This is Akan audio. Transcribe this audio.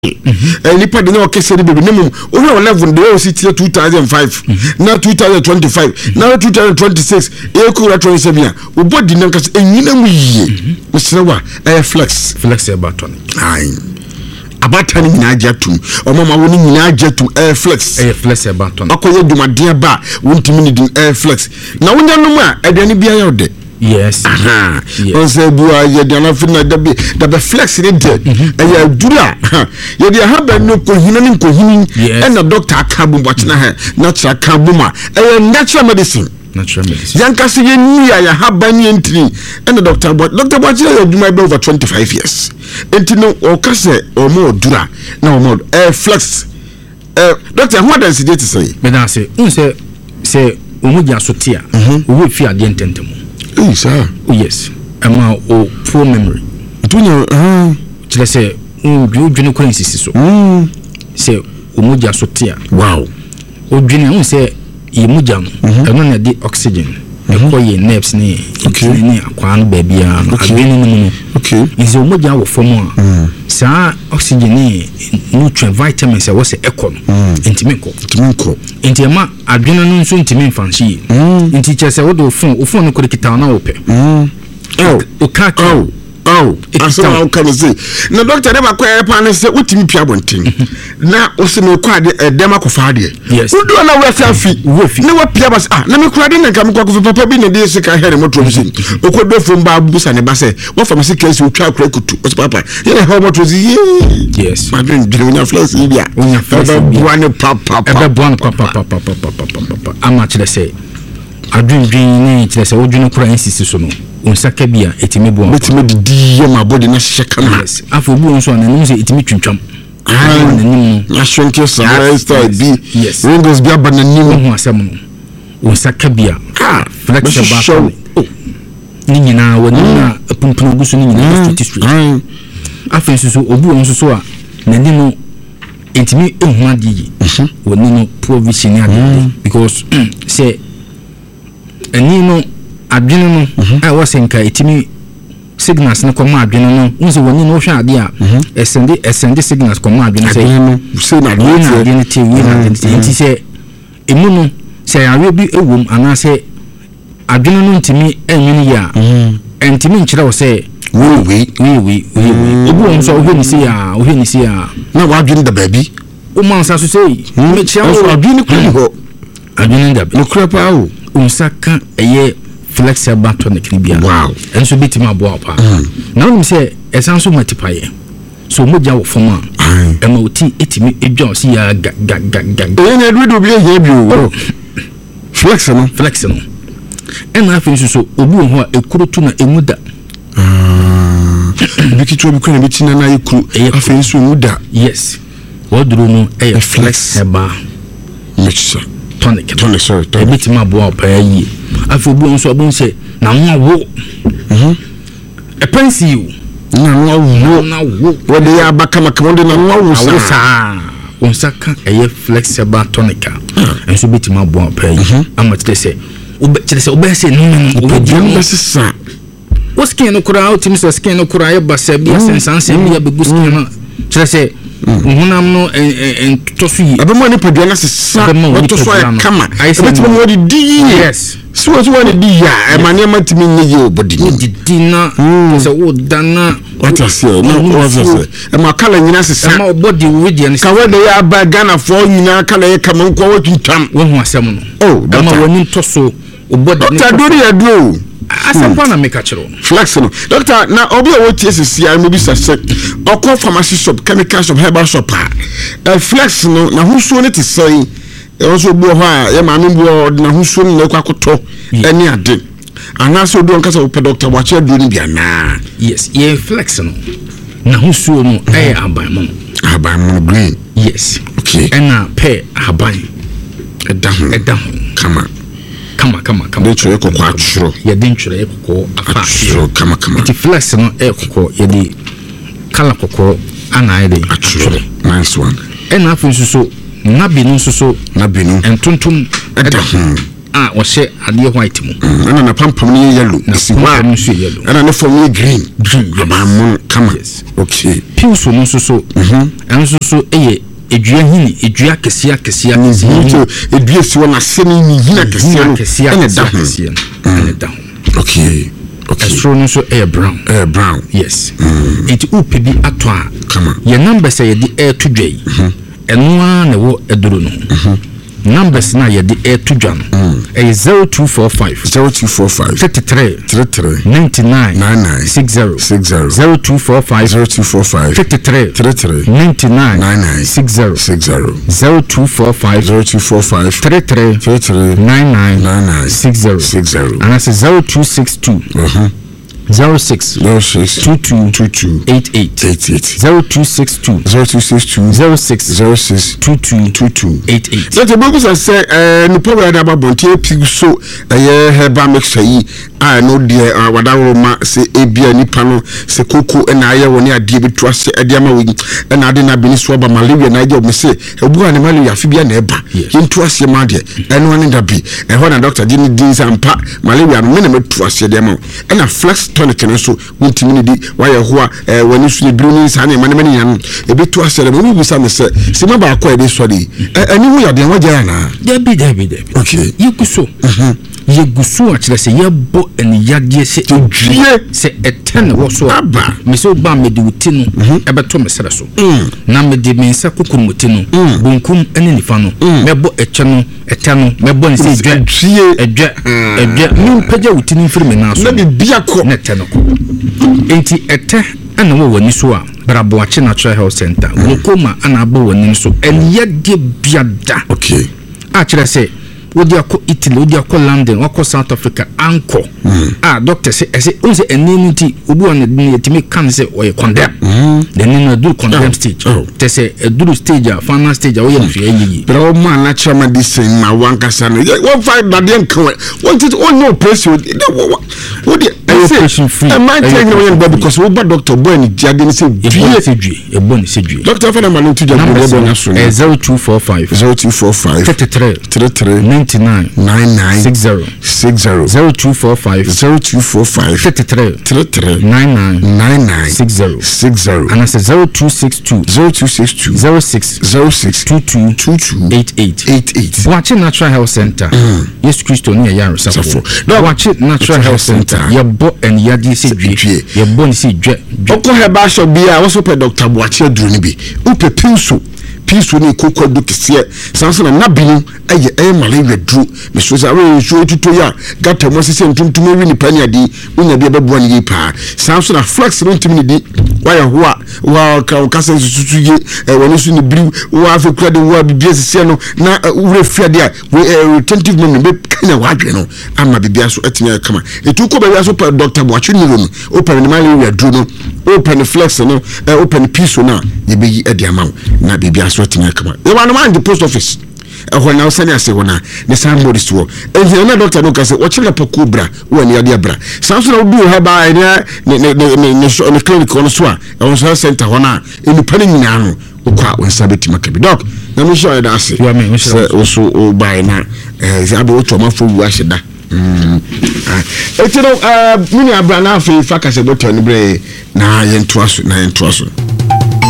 nipa de na okese be nemu o we level de o sit 2005 na 2025 na 2026 e ko 27 a o body na nkase enyina mu yie mesrewa flex e baton ai abatani nyina ajatum o mama woni nyina ajatum flex e baton akoye dumade ba wontimi ni din flex na wonya no mu a aduane bia ya ode. Yes. On say bua ye de na fina da be flex ni de ya dura ye de ha ba no ko hina ni ko hini e na doctor akabu botna ha natural akabu ma natural medicine yanka se ye ni ya ha ba ni entry e na doctor botna ya duma be over 25 years entino o ka se o mo dura na o mo flex doctor what does it say me na say un say o mo ja so tia o we fi ade ententem. Sir. Oh yes. Ama o poor memory. Tunya chile se dwene ko insisi so. Se o moja so tia. Wow. O dwene un se e moja no. Eno na di oxygen. E ko ye nerves ni. Ni akwan ba bia. Adwene ni mu. Okay. Is o moja wo fomo a. Sa oxygen ni nutrient vitamins e wo se ekọ no. Intimi ko. Intima adwene no nso intimi mfanshi. Inti chese wo do phone no ko kita na wo pe. O ka asa how can say na doctor never kwa pa na say utimi pia bonten na o se me kwa de dem akofa de udo na we afi na wa pia bas na me kura de na kam kwa papa bi na de se ka here moto bi sin okodo fom ba busa ne ba se wo fa me se kesi utwa kura kutu o papa ye na how moto zi yes my dream nya flex bia buane papa ama chile say adwin ni chile say odwene kura insisi so no unsaka bia etime bo betime di ma body na sheka na yes afọ bu nso na nim se etime twintwam na nim na shonke sa style bi yes windows bia ba na nim ho asem no unsaka bia flexible ni nyina woni na pumpunu gusu ni nyina street afọ nso obu nso so a na nim etime ehun adi woni no provision adi because say ani no adwene no I was in ka etimi signals na koma adwene no unzo woni no hwa ade a esende signals koma adwene say na adwene ti wi na nti se emu no se awe bi ewom ana se adwene no ntimi enwene ya entimi nkyira wo se we obu on so ohwe ni se ya na wa adwene da baabi o man sa so sei me chia wo adwene kuli ho adwene da no kura pa o unsaka eye flexible tonic ni bia wow enso bitima abo apa na wonu se esanso matipaye so moja wo foma ema oti etimi edwa si ya ga na do bi ye bi o flex no ena afin so obu ho ekurutu na emuda bikitwa bikwa na bitina na ekuru afin so emuda yes woduru no flexible mixture tonic sorry bitima abo apa yi afọ bu nso abun se na nwa wo pensi na wo wode ya baka makamode na nwa wo sa unsaka eye flexible tonica enso bitima bo apa yi ama tete se obe se no obe sa wo skin no kura ultim so skin no kura ye basa bi sensanse bi ya begu skin no tete se hunam no entosu yi abemo ne padua na sesa to so ya kama betima mo di yes so wani di ya mane matimi nyi obodi di na so wo dana what I say no ma kala nyina sesa ma obodi wedi ne ka wede ya ba Ghana fo nyina kala ye kama nko watwintam wo hu asem no ma woni toso obodi ne doctor dori ya do asampa na meka chiro flex no doctor na obi a wo tie sisi ya mebi sase okọ pharmacy shop chemical shop herbal shop flex no na husuo ne te sai also bu ho a ye ma me bu na husuo ne kwa koto eni ade ana so do nkasa wo doctor wache adu ni bia na yes ye flex no na husuo no aban mo green yes okay ena pe aban edahu kama de chwe ko kwa churo ye den chwe ko afa churo kama ti flex no ko ye di kala kokoro ana ye de churo nice one ena afu so nabi no so nabi no entontom o she ade white mu ana na pampam ni yellow si wa ana na form ni green abamon kama okay piuso no so enso so eye edua hini edua kesia edua si wona sene ni hina kesia ene da okay Estro no so brown yes it upebi atwa kama ye number say ye air to dwai eno a na wo eduro no numbers na ye air to dwa no 0245 53 99 60 0245 53 99 60 0245 33 99 60 and I say 0262 06 22 88 0262 06 22 88. So the bogus say no power da babonti epi so heba mixture yi no de wadawoma se ebia nipa no se koko na aye woni ade betu ase ade ama wi na ade na bini so ba malaria na aje o se ebu ani malaria afi bia na eba yentu ase ma de eno ani da bi ho na doctor di ni din sampa malaria no me na metu ase de ama na flex tonic no so wontimi ni di waye ho a wani su ni blue ni sa na mane mane yan ebetu ase de mo bi sa me se ma ba akwa ebe so de ani hu ya de waje na Debi okay yekuso yegusu akire se yebo eni yade se edwie se eten wo so aba me se ba me de wuti no ebeto me sere so na me de mensa kokun muti no bunkum eni nifa no mebo eche no etano mebo ni se edwe mi pagya wuti ni mfiri me na so na bibia ko na etano ko enti ete ana wo wani so a Braboachi Natural Health Center wokoma ana abo wani so eni yade biada okay akire se wodi akọ Italy wodi akọ London wakọ South Africa anko doctor say unse enimiti obi on ne yetimi kan say o condemn then no do condemn stage te say do stage final stage o ye hwe enyi but o man natural medicine ma wanka sa no one fight bad dem kan want it on no pressure wodi operation free man take no one because we bad doctor boy ni jade ni say ebon say due doctor fa na ma no tu jade boy na so 0245 33 99 60 0245 33 99 60 and I say 0262 06 22 88 Watch Natural Health Center yes Christo ni ya resafo Watch Natural Health Center ya bo en ya di se dwe ya bo ni se dwe oko heba shop bia wo so pe Dr. Boachi aduru ni bi upe piso ni koko do kese sanso na nabinu eye malaria dru me so za we so tuto ya gata mo sese ntuntum wi ni pani adi unya bia bebo ni yi pa sanso na flex no ntimi ni di waya ho a wa ka sense tutu ye woni so ni briw wa afa kura de wa bibia sese no na ure fiade a retentive memory be kanya wadwe no ama bibia so etinya kama etu ko bia so pa Dr. Boachi ni room open malaria dru no open flex no open piso na ye be yi ade ama na bibia so etinya kama e wa no man the post office when I was saying, I say, the somebody store. And the doctor look, I say, watch the Pacubra when you are the bra. Something will do her by the clinic on Swa, I was her center Hona in the penny now. When Sabbath Maccabi dog. Let me show you that. You are me, also by now. Zabo to my full wash that. It's mini Abrana for Facas about Tony Bray. Na yen twasu.